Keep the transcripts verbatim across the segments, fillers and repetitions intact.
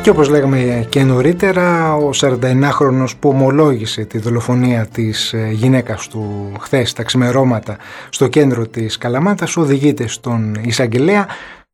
Και όπως λέγαμε και νωρίτερα, ο σαρανταεννάχρονος που ομολόγησε τη δολοφονία της γυναίκας του χθες τα ξημερώματα στο κέντρο της Καλαμάτας οδηγείται στον εισαγγελέα.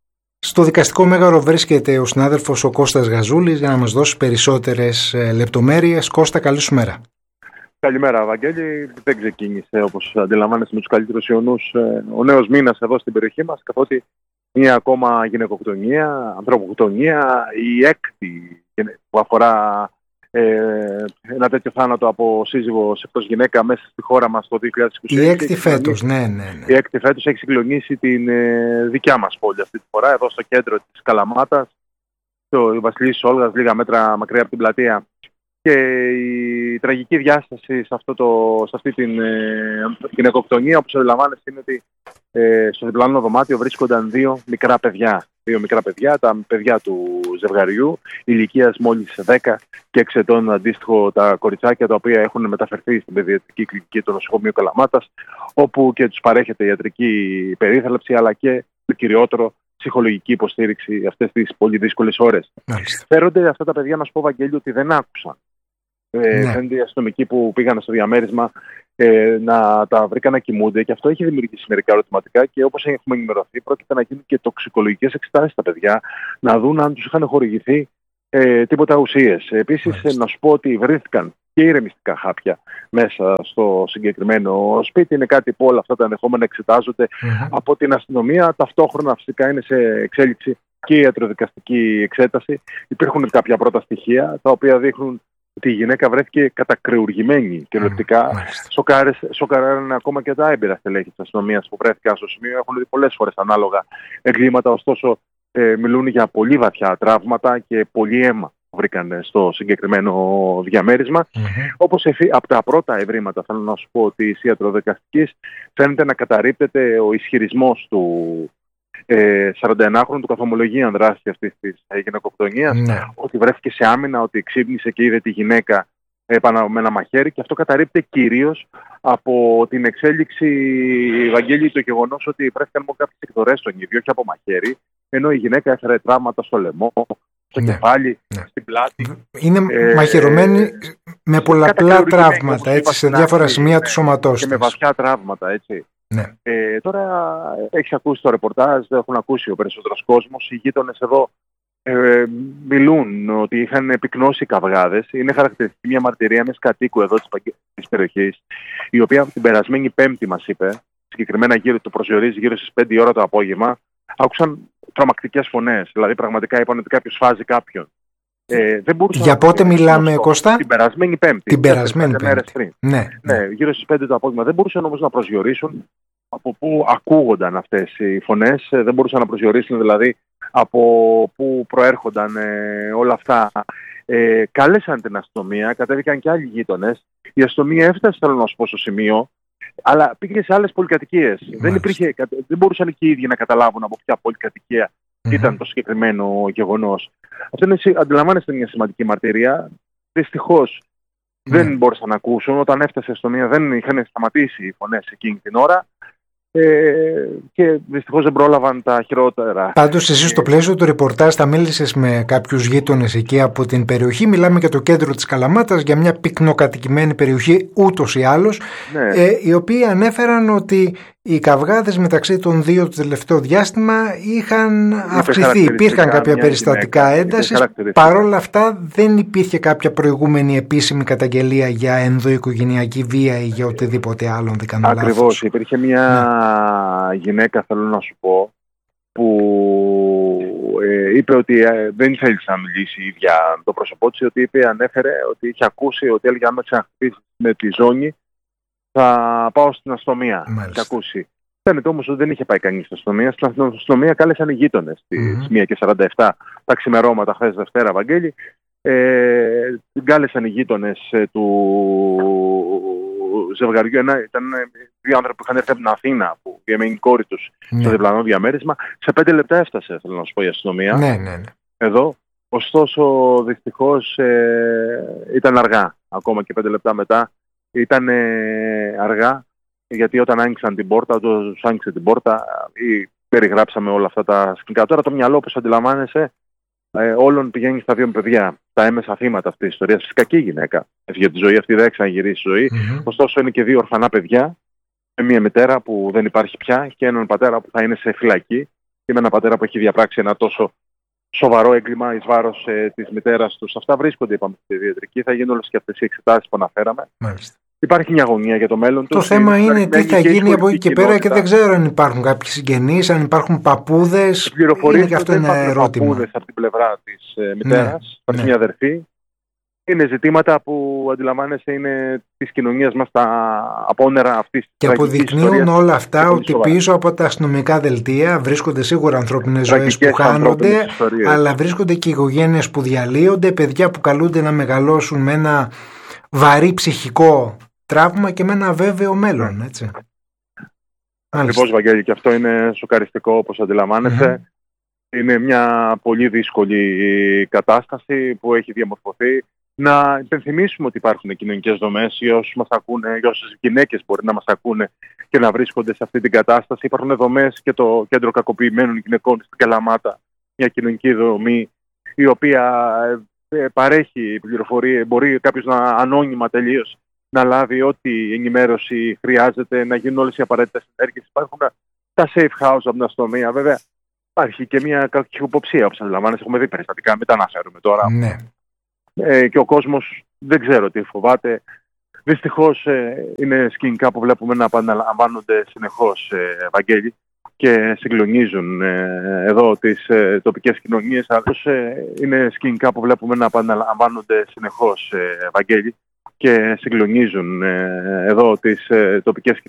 Στο δικαστικό μέγαρο βρίσκεται ο συνάδελφος ο Κώστας Γαζούλης για να μας δώσει περισσότερες λεπτομέρειες. Κώστα, καλή σου μέρα. Καλημέρα, Βαγγέλη. Δεν ξεκίνησε, όπως αντιλαμβάνεσαι, με τους καλύτερους ιονούς ο νέος μήνας εδώ στην περιοχή μας, καθότι μία ακόμα γυναικοκτονία, ανθρωποκτονία, η έκτη που αφορά ε, ένα τέτοιο θάνατο από σύζυγος εκτός γυναίκα μέσα στη χώρα μας το δύο χιλιάδες είκοσι έξι. Η έκτη φέτος, ναι, ναι, ναι. Η έκτη φέτος έχει συγκλονίσει την ε, δικιά μας πόλη αυτή τη φορά, εδώ στο κέντρο της Καλαμάτας, στο Βασιλής Όλγας, λίγα μέτρα μακριά από την πλατεία. Και η τραγική διάσταση σε, αυτό το, σε αυτή την ε, γυναικοκτονία, όπως αντιλαμβάνεσαι, είναι ότι ε, στο διπλανό δωμάτιο βρίσκονταν δύο μικρά παιδιά. Δύο μικρά παιδιά, τα παιδιά του ζευγαριού, ηλικίας μόλις δέκα και έξι ετών, αντίστοιχο τα κοριτσάκια, τα οποία έχουν μεταφερθεί στην παιδιατρική κλινική του νοσοκομείου Καλαμάτας, όπου και τους παρέχεται ιατρική περίθαλψη, αλλά και το κυριότερο, ψυχολογική υποστήριξη αυτές τις πολύ δύσκολες ώρες. Φέρονται αυτά τα παιδιά, να σου πω, Βαγγέλη, ότι δεν άκουσαν. Ναι. Ε, φαίνεται οι αστυνομικοί που πήγαν στο διαμέρισμα ε, να τα βρήκαν να κοιμούνται, και αυτό έχει δημιουργήσει μερικά ερωτηματικά. Και όπως έχουμε ενημερωθεί, πρόκειται να γίνουν και τοξικολογικές εξετάσεις στα παιδιά, να δουν αν τους είχαν χορηγηθεί ε, τίποτα ουσίες. Επίσης, ε, να σου πω ότι βρέθηκαν και ηρεμιστικά χάπια μέσα στο συγκεκριμένο σπίτι. Είναι κάτι που όλα αυτά τα ενδεχόμενα εξετάζονται mm-hmm. από την αστυνομία. Ταυτόχρονα, φυσικά, είναι σε εξέλιξη και η ιατροδικαστική εξέταση. Υπάρχουν κάποια πρώτα στοιχεία τα οποία δείχνουν ότι η γυναίκα βρέθηκε κατακρεουργημένη κυριολεκτικά. Mm, Σοκαράραν ακόμα και τα έμπειρα στελέχη της αστυνομίας που βρέθηκαν στο σημείο. Έχουν δει πολλές φορές ανάλογα εγκλήματα, ωστόσο ε, μιλούν για πολύ βαθιά τραύματα και πολύ αίμα που βρήκαν στο συγκεκριμένο διαμέρισμα. Mm-hmm. Όπως εφή, από τα πρώτα ευρήματα, θέλω να σου πω, της ιατροδικαστικής, φαίνεται να καταρρίπτεται ο ισχυρισμός του Ε, σαρανταεννάχρονου, του καθομολογεί αν δράση αυτής της γυναικοκτονίας, ναι. ότι βρέθηκε σε άμυνα, ότι ξύπνησε και είδε τη γυναίκα επάνω με ένα μαχαίρι, και αυτό καταρρίπτεται κυρίως από την εξέλιξη, Ευαγγέλη, το γεγονός ότι βρέθηκαν μόνο κάποιες εκδορές στον ίδιο, όχι από μαχαίρι, ενώ η γυναίκα έφερε τραύματα στο λαιμό, στο ναι. κεφάλι, ναι. στην πλάτη. Είναι ε, μαχαιρωμένη ε, με πολλαπλά τραύματα, έτσι, σε διάφορα σημεία του σώματός της. Και με βαθιά τραύματα, έτσι. Ναι. Ε, τώρα έχεις ακούσει το ρεπορτάζ, δεν έχουν ακούσει ο περισσότερος κόσμος. Οι γείτονες εδώ ε, μιλούν ότι είχαν πυκνώσει καυγάδες. Είναι χαρακτηριστική μια μαρτυρία μιας κατοίκου εδώ της, της περιοχής, η οποία την περασμένη Πέμπτη μας είπε, συγκεκριμένα γύρω το προσδιορίζει γύρω στις πέντε η ώρα το απόγευμα, άκουσαν τρομακτικές φωνές. Δηλαδή πραγματικά είπαν ότι κάποιος φάζει κάποιον. Ε, δεν Για πότε μιλάμε, Κώστα? Την περασμένη Πέμπτη. Την περασμένη Πέμπτη. Πριν. Ναι, ναι. ναι, γύρω στις πέντε το απόγευμα. Δεν μπορούσαν όμως να προσδιορίσουν από πού ακούγονταν αυτές οι φωνές. Δεν μπορούσαν να προσδιορίσουν δηλαδή από πού προέρχονταν ε, όλα αυτά. Ε, κάλεσαν την αστυνομία, κατέβηκαν και άλλοι γείτονες. Η αστυνομία έφτασε, θέλω να σου πω, στο σημείο, αλλά πήγε σε άλλες πολυκατοικίες. Δεν, υπήρχε, δεν μπορούσαν και οι ίδιοι να καταλάβουν από ποια πολυκατοικία mm-hmm. ήταν το συγκεκριμένο γεγονός. Αυτό είναι, αντιλαμβάνεστε, μια σημαντική μαρτυρία. Δυστυχώς mm. δεν μπορούσαν να ακούσουν. Όταν έφτασε η αστυνομία δεν είχαν σταματήσει οι φωνές εκείνη την ώρα. Ε, και δυστυχώς δεν πρόλαβαν τα χειρότερα. Πάντως εσύ στο πλαίσιο του ρεπορτάζ θα μίλησες με κάποιους γείτονες εκεί από την περιοχή. Μιλάμε για το κέντρο της Καλαμάτας, για μια πυκνοκατοικημένη περιοχή ούτως ή άλλως, ναι. ε, οι οποίοι ανέφεραν ότι οι καυγάδες μεταξύ των δύο το τελευταίο διάστημα είχαν αυξηθεί. Υπήρχαν κάποια περιστατικά έντασης. Παρ' όλα αυτά δεν υπήρχε κάποια προηγούμενη επίσημη καταγγελία για ενδοοικογενειακή βία ή για οτιδήποτε άλλο, δεν κάνω λάθος. Ακριβώς. Υπήρχε μια ναι. γυναίκα, θέλω να σου πω, που ε, είπε ότι ε, δεν θέλησε να μιλήσει η ίδια το πρόσωπό της, ότι είπε, ανέφερε ότι είχε ακούσει ότι έλεγε άμα ξαναχτυπήσει με τη ζώνη θα πάω στην αστυνομία. Είχε ακούσει. Φαίνεται όμως ότι δεν είχε πάει κανείς στην αστυνομία. Στην αστυνομία κάλεσαν οι γείτονες στις mm-hmm. μία και σαράντα επτά τα ξημερώματα χθες Δευτέρα, Βαγγέλη. Ε, κάλεσαν οι γείτονες ε, του ζευγαριού. Ένα, ήταν δύο άνθρωποι που είχαν έρθει από την Αθήνα, που διαμένει η κόρη τους mm-hmm. στο διπλανό διαμέρισμα. Σε πέντε λεπτά έφτασε, θέλω να σου πω, η αστυνομία. Ναι, ναι, ναι. Εδώ. Ωστόσο, δυστυχώς ε, ήταν αργά. Ακόμα και πέντε λεπτά μετά. Ήταν ε, αργά, γιατί όταν άνοιξαν την πόρτα, όταν τους άνοιξε την πόρτα, ή περιγράψαμε όλα αυτά τα σκηνικά. Τώρα το μυαλό, όπως αντιλαμβάνεσαι, ε, όλων πηγαίνει στα δύο παιδιά, τα έμεσα θύματα αυτής της ιστορίας. Φυσικά και η γυναίκα για τη ζωή αυτή, δεν ξαναγυρίσει η ζωή. Mm-hmm. Ωστόσο είναι και δύο ορφανά παιδιά, με μια μητέρα που δεν υπάρχει πια και έναν πατέρα που θα είναι σε φυλακή και με έναν πατέρα που έχει διαπράξει ένα τόσο σοβαρό έγκλημα εις βάρος ε, της μητέρας τους. Αυτά βρίσκονται, είπαμε, στη ιατρική. Θα γίνουν όλες και αυτές οι εξετάσεις που αναφέραμε. Μάλιστα. Υπάρχει μια αγωνία για το μέλλον του. Το θέμα είναι τι θα γίνει από εκεί και πέρα και δεν ξέρω αν υπάρχουν κάποιοι συγγενείς, αν υπάρχουν παππούδες. Είναι και αυτό ένα ερώτημα. Παππούδες από την πλευρά της ε, μητέρας, ναι, υπάρχει ναι. μια αδερφή. Είναι ζητήματα που αντιλαμβάνεσαι είναι της κοινωνίας μας τα απόνερα αυτής της και αποδεικνύουν όλα αυτά ότι σοβαρά. Πίσω από τα αστυνομικά δελτία βρίσκονται σίγουρα ανθρώπινες ζωές που χάνονται, αλλά βρίσκονται και οικογένειες που διαλύονται, παιδιά που καλούνται να μεγαλώσουν με ένα βαρύ ψυχικό τραύμα και με ένα βέβαιο μέλλον, έτσι. Ακριβώς, Βαγγέλη, και αυτό είναι σοκαριστικό, όπως αντιλαμβάνεσαι. Mm-hmm. Είναι μια πολύ δύσκολη κατάσταση που έχει διαμορφωθεί. Να υπενθυμίσουμε ότι υπάρχουν κοινωνικές δομές για όσους μας ακούνε, για όσες γυναίκες μπορεί να μας ακούνε και να βρίσκονται σε αυτή την κατάσταση. Υπάρχουν δομές και το Κέντρο Κακοποιημένων Γυναικών στην Καλαμάτα, μια κοινωνική δομή η οποία παρέχει πληροφορίες, μπορεί κάποιος να ανώνυμα τελείως να λάβει ό,τι ενημέρωση χρειάζεται, να γίνουν όλες οι απαραίτητες ενέργειες. Υπάρχουν τα safe house από την αστυνομία. Βέβαια, υπάρχει και μια κακυποψία, όπως αντιλαμβάνεσαι. Έχουμε δει περιστατικά, μην τα αναφέρουμε τώρα. Ναι. Ε, και ο κόσμος δεν ξέρω τι φοβάται. Δυστυχώς ε, είναι σκηνικά που βλέπουμε να επαναλαμβάνονται συνεχώς, ε, Βαγγέλη, και συγκλονίζουν ε, εδώ τις ε, τοπικές κοινωνίες. Ε, είναι σκηνικά που βλέπουμε να επαναλαμβάνονται συνεχώς, ε, Βαγγέλη, και συγκλονίζουν ε, εδώ τις ε, τοπικές κοινωνίες.